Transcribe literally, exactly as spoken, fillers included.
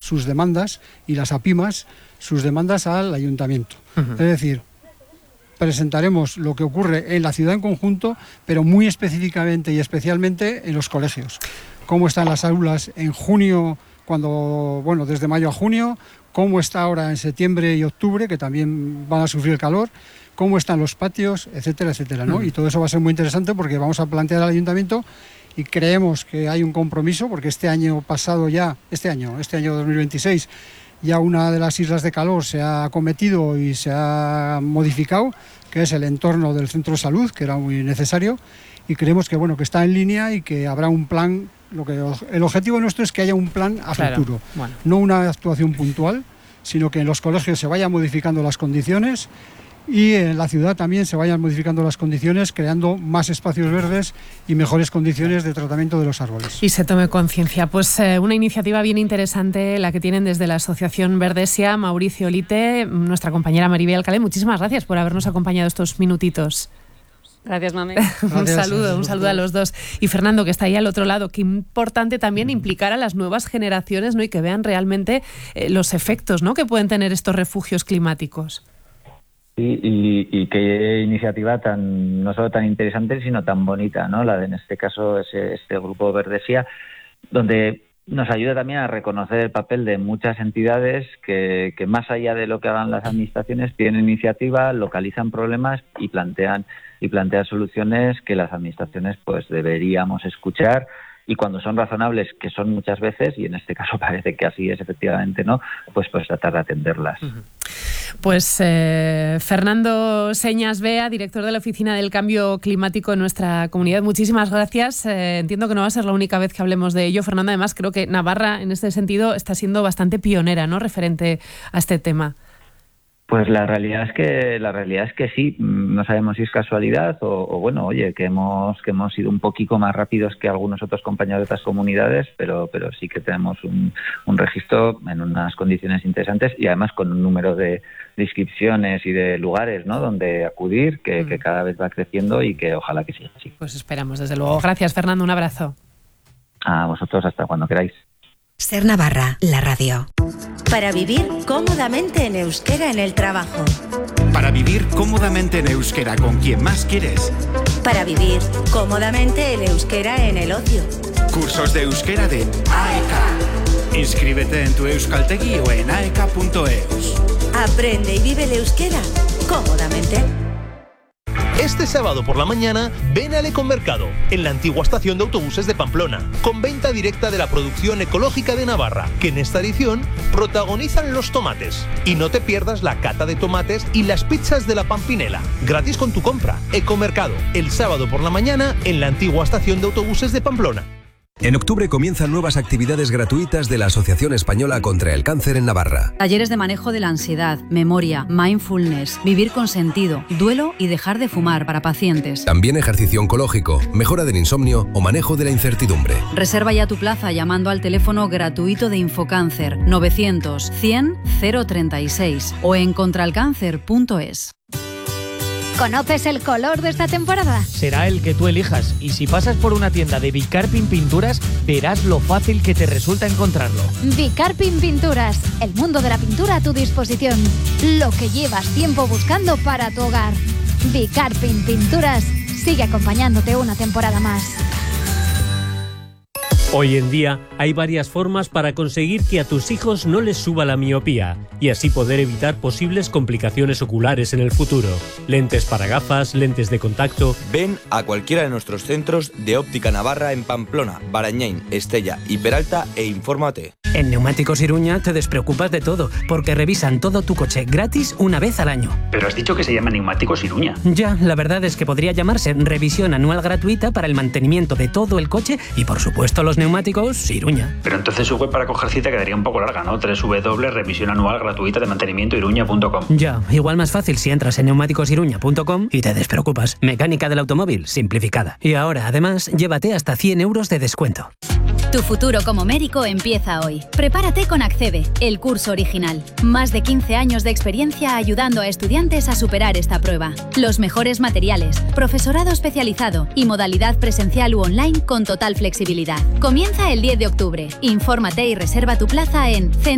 sus demandas, y las APIMAs sus demandas al ayuntamiento. Uh-huh. Es decir, presentaremos lo que ocurre en la ciudad en conjunto, pero muy específicamente y especialmente en los colegios. Cómo están las aulas en junio, cuando, bueno, desde mayo a junio, cómo está ahora en septiembre y octubre, que también van a sufrir el calor, cómo están los patios, etcétera, etcétera, ¿no? Uh-huh. Y todo eso va a ser muy interesante porque vamos a plantear al ayuntamiento, y creemos que hay un compromiso, porque este año pasado ya, este año, este año dos mil veintiséis, ya una de las islas de calor se ha acometido y se ha modificado, que es el entorno del centro de salud, que era muy necesario, y creemos que, bueno, que está en línea y que habrá un plan. Lo que el objetivo nuestro es que haya un plan a claro, futuro, bueno. No una actuación puntual, sino que en los colegios se vayan modificando las condiciones y en la ciudad también se vayan modificando las condiciones, creando más espacios verdes y mejores condiciones de tratamiento de los árboles. Y se tome conciencia. Pues eh, una iniciativa bien interesante la que tienen desde la Asociación Verdesia. Mauricio Lite, nuestra compañera Maribel Alcalé, muchísimas gracias por habernos acompañado estos minutitos. Gracias, mami. un saludo, un saludo a los dos. Y Fernando, que está ahí al otro lado, qué importante también implicar a las nuevas generaciones, ¿no? Y que vean realmente eh, los efectos, ¿no?, que pueden tener estos refugios climáticos. Sí, y, y qué iniciativa tan, no solo tan interesante, sino tan bonita, ¿no? La de, en este caso, ese, este grupo Verdesia, donde nos ayuda también a reconocer el papel de muchas entidades que, que más allá de lo que hagan las administraciones, tienen iniciativa, localizan problemas y plantean y plantean soluciones que las administraciones pues deberíamos escuchar, y cuando son razonables, que son muchas veces, y en este caso parece que así es efectivamente, ¿no?, pues pues tratar de atenderlas. Uh-huh. Pues eh, Fernando Señas Bea, director de la Oficina del Cambio Climático en nuestra comunidad, muchísimas gracias. Eh, entiendo que no va a ser la única vez que hablemos de ello. Fernando, además creo que Navarra en este sentido está siendo bastante pionera, ¿no?, referente a este tema. Pues la realidad es que la realidad es que sí, no sabemos si es casualidad o, o bueno, oye, que hemos que hemos sido un poquito más rápidos que algunos otros compañeros de otras comunidades, pero pero sí que tenemos un, un registro en unas condiciones interesantes y además con un número de, de inscripciones y de lugares, ¿no?, donde acudir que, mm. que cada vez va creciendo y que ojalá que siga así. Pues esperamos, desde luego. Gracias, Fernando, un abrazo. A vosotros, hasta cuando queráis. Ser Navarra, la radio. Para vivir cómodamente en euskera en el trabajo. Para vivir cómodamente en euskera con quien más quieres. Para vivir cómodamente en euskera en el ocio. Cursos de euskera de A E K. Inscríbete en tu euskaltegi o en aeka punto eus. Aprende y vive el euskera cómodamente. Este sábado por la mañana, ven al Ecomercado, en la antigua estación de autobuses de Pamplona, con venta directa de la producción ecológica de Navarra, que en esta edición protagonizan los tomates. Y no te pierdas la cata de tomates y las pizzas de la Pampinela, gratis con tu compra. Ecomercado, el sábado por la mañana, en la antigua estación de autobuses de Pamplona. En octubre comienzan nuevas actividades gratuitas de la Asociación Española contra el Cáncer en Navarra. Talleres de manejo de la ansiedad, memoria, mindfulness, vivir con sentido, duelo y dejar de fumar para pacientes. También ejercicio oncológico, mejora del insomnio o manejo de la incertidumbre. Reserva ya tu plaza llamando al teléfono gratuito de Infocáncer novecientos cien cero treinta y seis o en contralcáncer punto es. ¿Conoces el color de esta temporada? Será el que tú elijas, y si pasas por una tienda de Bicarpin Pinturas, verás lo fácil que te resulta encontrarlo. Bicarpin Pinturas, el mundo de la pintura a tu disposición. Lo que llevas tiempo buscando para tu hogar. Bicarpin Pinturas sigue acompañándote una temporada más. Hoy en día hay varias formas para conseguir que a tus hijos no les suba la miopía y así poder evitar posibles complicaciones oculares en el futuro. Lentes para gafas, lentes de contacto. Ven a cualquiera de nuestros centros de Óptica Navarra en Pamplona, Barañáin, Estella y Peralta e infórmate. En Neumáticos Iruña te despreocupas de todo porque revisan todo tu coche gratis una vez al año. Pero has dicho que se llama Neumáticos Iruña. Ya, la verdad es que podría llamarse revisión anual gratuita para el mantenimiento de todo el coche y por supuesto los neumáticos Iruña. Pero entonces su web para coger cita quedaría un poco larga, ¿no? doble u doble u doble u punto revisión anual gratuita de mantenimiento iruña punto com. Ya, igual más fácil si entras en neumáticos iruña punto com y te despreocupas. Mecánica del automóvil simplificada. Y ahora, además, llévate hasta cien euros de descuento. Tu futuro como médico empieza hoy. Prepárate con Accede, el curso original. Más de quince años de experiencia ayudando a estudiantes a superar esta prueba. Los mejores materiales, profesorado especializado y modalidad presencial u online con total flexibilidad. Comienza el diez de octubre. Infórmate y reserva tu plaza en